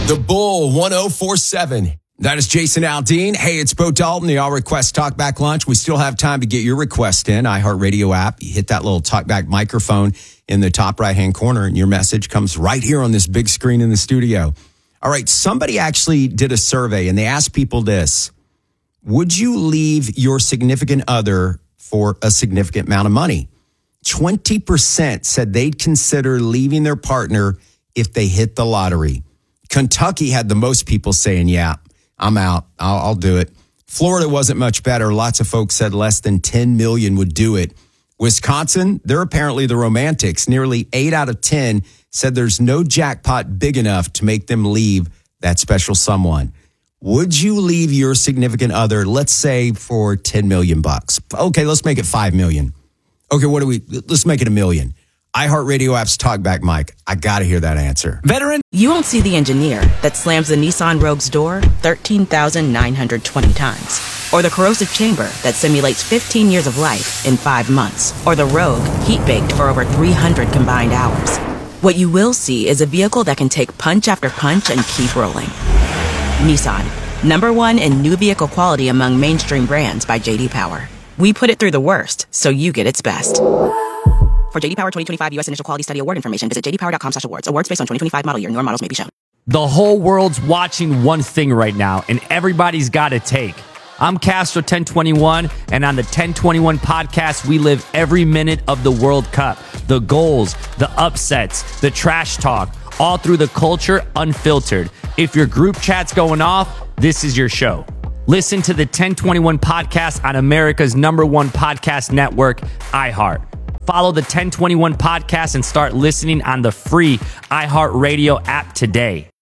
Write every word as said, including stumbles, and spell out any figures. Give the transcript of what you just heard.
The Bull one oh four point seven. That is Jason Aldean. Hey, it's Bo Dalton, the All Request Talkback Lunch. We still have time to get your request in. iHeartRadio app. You hit that little talkback microphone in the top right-hand corner, and your message comes right here on this big screen in the studio. All right, somebody actually did a survey, and they asked people this. Would you leave your significant other for a significant amount of money? twenty percent said they'd consider leaving their partner if they hit the lottery. Kentucky had the most people saying, yeah, I'm out. I'll, I'll do it. Florida wasn't much better. Lots of folks said less than ten million would do it. Wisconsin, they're apparently the romantics. Nearly eight out of ten said there's no jackpot big enough to make them leave that special someone. Would you leave your significant other, let's say, for ten million bucks? Okay, let's make it five million. Okay, what do we, let's make it a million. iHeartRadio app's Talkback Mike. I got to hear that answer. Veteran. You won't see the engineer that slams the Nissan Rogue's door thirteen thousand nine hundred twenty times. Or the corrosive chamber that simulates fifteen years of life in five months. Or the Rogue heat-baked for over three hundred combined hours. What you will see is a vehicle that can take punch after punch and keep rolling. Nissan, number one in new vehicle quality among mainstream brands by J D Power. We put it through the worst, so you get its best. For J D Power twenty twenty-five U S Initial Quality Study Award information, visit j d power dot com slash awards. Awards based on twenty twenty-five model year. Newer models may be shown. The whole world's watching one thing right now, and everybody's got a take. I'm Castro ten twenty-one, and on the ten twenty-one podcast, we live every minute of the World Cup. The goals, the upsets, the trash talk, all through the culture, unfiltered. If your group chat's going off, this is your show. Listen to the ten twenty-one podcast on America's number one podcast network, iHeart. Follow the ten twenty-one podcast and start listening on the free iHeartRadio app today.